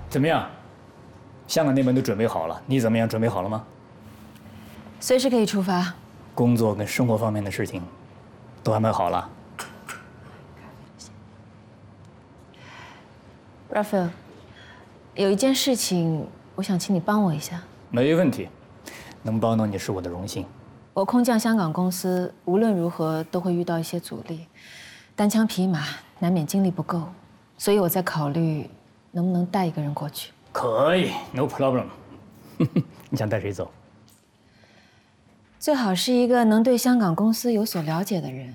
怎么样？香港那边都准备好了，你怎么样？准备好了吗？ 随时可以出发。 工作跟生活方面的事情都安排好了。 Raphael， 有一件事情，我想请你帮我一下。 没问题，能帮到你是我的荣幸。 我空降香港公司，无论如何都会遇到一些阻力，单枪匹马难免精力不够，所以我在考虑能不能带一个人过去。 可以 ，No problem。你想带谁走？ 最好是一个能对香港公司有所了解的人。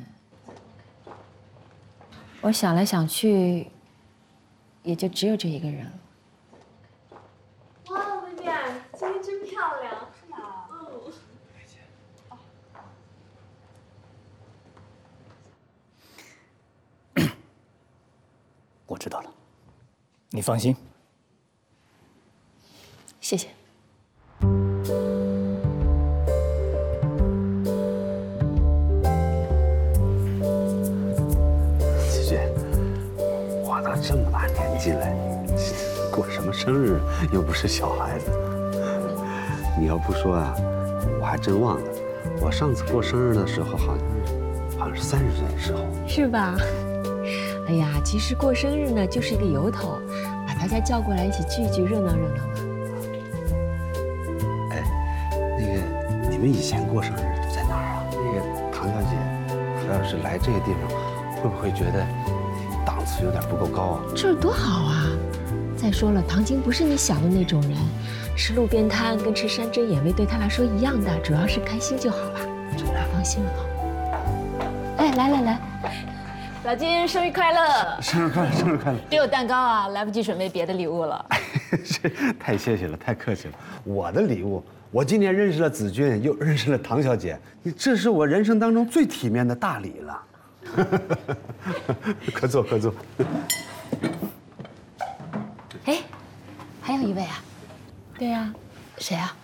我想来想去，也就只有这一个人了。 哇，薇薇安，今天真漂亮。是吗？ 我知道了，你放心。 谢谢。 姐姐，我都这么大年纪了，过什么生日又不是小孩子。你要不说啊，我还真忘了，我上次过生日的时候好像是30岁的时候， 是吧？哎呀，其实过生日呢就是一个由头，把大家叫过来一起聚一聚，热闹热闹嘛。 你们以前过生日都在哪儿啊？那个唐小姐，她要是来这个地方，会不会觉得档次有点不够高啊？ 这儿多好啊！再说了，唐晶不是你想的那种人，吃路边摊跟吃山珍野味对她来说一样的，主要是开心就好了。真的，放心吧。哎，来， 老金，生日快乐！ 生日快乐，生日快乐！ 只有蛋糕啊，来不及准备别的礼物了。 太谢谢了，太客气了。我的礼物，我今年认识了子君，又认识了唐小姐，这是我人生当中最体面的大礼了。快坐，快坐。 哎，还有一位啊？ 对呀， 谁啊？